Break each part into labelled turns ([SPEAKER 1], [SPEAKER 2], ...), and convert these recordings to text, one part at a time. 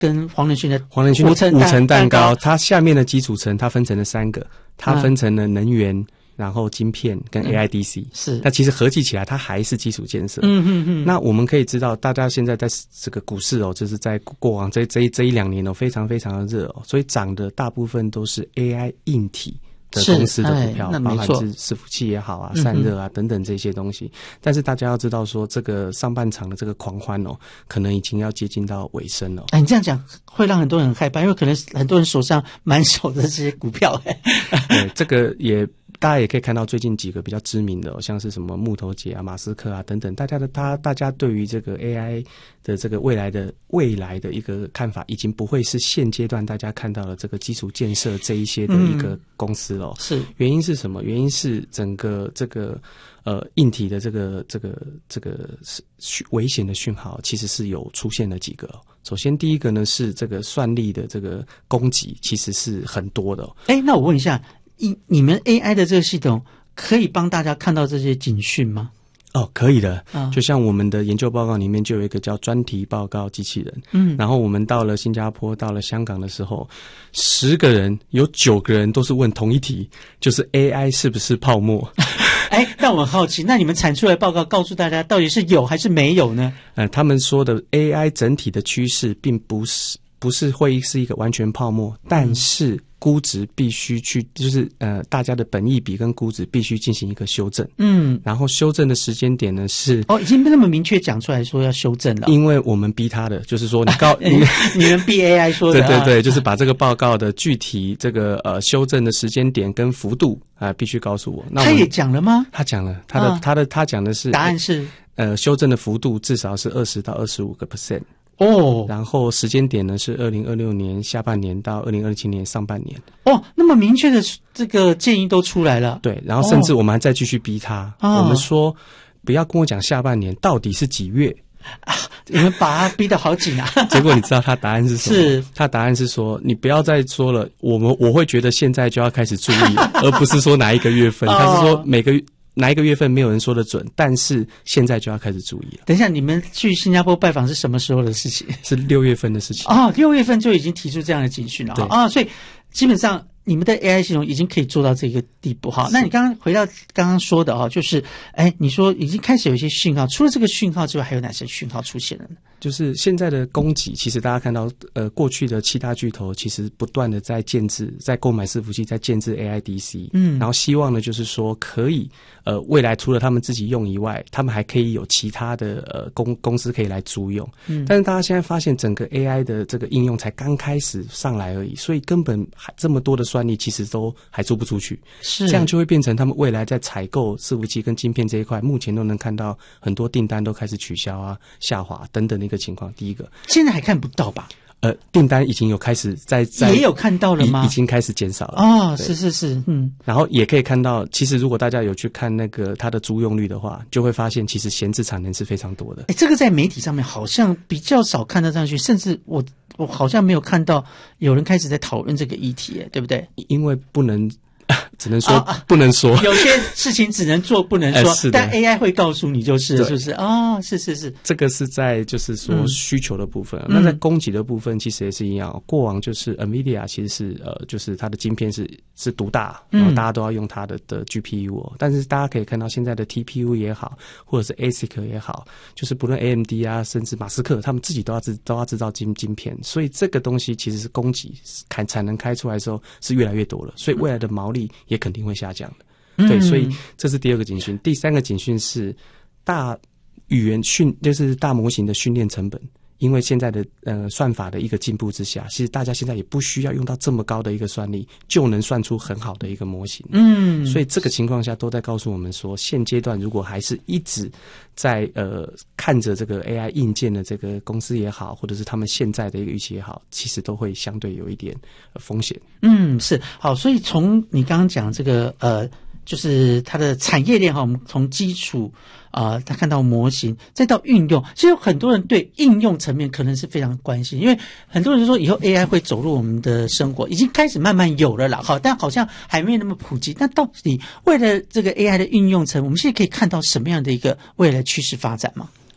[SPEAKER 1] 跟黄仁勋的
[SPEAKER 2] 五层蛋糕，它下面的基础层它分成了3个，它分成了能源。然后晶片跟 AIDC，
[SPEAKER 1] 是，
[SPEAKER 2] 那其实合计起来它还是基础建设。那我们可以知道，大家现在在这个股市哦，就是在过往这1-2年哦，非常非常的热哦，所以涨的大部分都是 AI 硬体的公司的股票，包含是伺服器也好啊、散热啊等等这些东西。但是大家要知道说，这个上半场的这个狂欢哦，可能已经要接近到尾声了。
[SPEAKER 1] 你这样讲会让很多人很害怕，因为可能很多人手上满手的这些股票。
[SPEAKER 2] 对，这个也。大家也可以看到最近几个比较知名的，像是什么木头姐啊、马斯克啊等等，大家对于这个 AI 的这个未来的一个看法，已经不会是现阶段大家看到的这个基础建设这一些的一个公司了。
[SPEAKER 1] 是，
[SPEAKER 2] 原因是什么？原因是整个这个硬体的这个危险的讯号，其实是有出现了几个。首先第一个呢是这个算力的这个攻击，其实是很多的。
[SPEAKER 1] 那我问一下。你们 AI 的这个系统可以帮大家看到这些警讯吗？
[SPEAKER 2] 可以的。就像我们的研究报告里面就有一个叫专题报告机器人。然后我们到了新加坡、到了香港的时候，10个人有9个人都是问同一题，就是 AI 是不是泡沫？
[SPEAKER 1] 那我很好奇，那你们产出来的报告告诉大家到底是有还是没有呢？
[SPEAKER 2] 他们说的 AI 整体的趋势并不是会是一个完全泡沫，但是估值必须去，就是大家的本益比跟估值必须进行一个修正。然后修正的时间点呢是
[SPEAKER 1] 已经那么明确讲出来说要修正了。
[SPEAKER 2] 因为我们逼他的，就是说
[SPEAKER 1] 你们逼 AI 说的。
[SPEAKER 2] 对，就是把这个报告的具体这个修正的时间点跟幅度必须告诉我。那
[SPEAKER 1] 他也讲了吗？
[SPEAKER 2] 他讲了，他讲的是
[SPEAKER 1] 答案是
[SPEAKER 2] 修正的幅度至少是20到25%。然后时间点呢是2026年下半年到2027年上半年。
[SPEAKER 1] 那么明确的这个建议都出来了。
[SPEAKER 2] 对，然后甚至我们还再继续逼他。我们说不要跟我讲下半年到底是几月
[SPEAKER 1] 你们把他逼得好紧啊。
[SPEAKER 2] 结果你知道他答案是什么？
[SPEAKER 1] 是
[SPEAKER 2] 他答案是说你不要再说了，我会觉得现在就要开始注意而不是说哪一个月份。他是说哪一个月份没有人说得准，但是现在就要开始注意了。
[SPEAKER 1] 等一下，你们去新加坡拜访是什么时候的事情？
[SPEAKER 2] 是6月份的事情。
[SPEAKER 1] 6月份就已经提出这样的警讯了。所以基本上你们的 AI 系统已经可以做到这个地步。那你刚刚回到刚刚说的就是你说已经开始有一些讯号，除了这个讯号之外，还有哪些讯号出现了呢？
[SPEAKER 2] 就是现在的供给，其实大家看到过去的7大巨头其实不断的在购买伺服器，在建制 AIDC。然后希望呢就是说可以未来除了他们自己用以外，他们还可以有其他的公司可以来租用。但是大家现在发现整个 AI 的这个应用才刚开始上来而已，所以根本还这么多的算力其实都还租不出去。
[SPEAKER 1] 是
[SPEAKER 2] 这样就会变成他们未来在采购伺服器跟晶片这一块，目前都能看到很多订单都开始取消啊、下滑等等的一个情况。第一个
[SPEAKER 1] 现在还看不到吧？
[SPEAKER 2] 订单已经有开始在
[SPEAKER 1] 也有看到了吗？
[SPEAKER 2] 已经开始减少了。
[SPEAKER 1] 是。
[SPEAKER 2] 然后也可以看到，其实如果大家有去看那个它的租用率的话，就会发现其实闲置产能是非常多的。
[SPEAKER 1] 这个在媒体上面好像比较少看得上去，甚至我好像没有看到有人开始在讨论这个议题，对不对？
[SPEAKER 2] 因为不能。只能说不能说，
[SPEAKER 1] 有些事情只能做不能说，但 AI 会告诉你就是不是是
[SPEAKER 2] 这个是在就是说需求的部分。那在供给的部分其实也是一样。过往就是 NVIDIA 其实是就是它的晶片是独大，然后大家都要用它的GPU。但是大家可以看到现在的 TPU 也好，或者是 ASIC 也好，就是不论 AMD 啊，甚至马斯克他们自己都要制造晶片。所以这个东西其实是供给产能开出来的时候是越来越多了，所以未来的毛利也肯定会下降的。对，所以这是第2个警讯。第3个警讯是大就是大模型的训练成本。因为现在的算法的一个进步之下，其实大家现在也不需要用到这么高的一个算力，就能算出很好的一个模型。所以这个情况下都在告诉我们说，现阶段如果还是一直在看着这个 AI 硬件的这个公司也好，或者是他们现在的一个预期也好，其实都会相对有一点风险。
[SPEAKER 1] 是好。所以从你刚刚讲这个就是它的产业链我们从基础他看到模型再到运用，其实很多人对应用层面可能是非常关心，因为很多人说以后 AI 会走入我们的生活，已经开始慢慢有了啦，但好像还没有那么普及。那到底为了这个 AI 的运用层，我们现在可以看到什么样的一个未来趋势发展吗？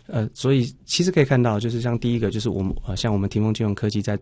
[SPEAKER 2] 所以其实可以看到，就是像第一个，就是我们像我们霆锋金融科技在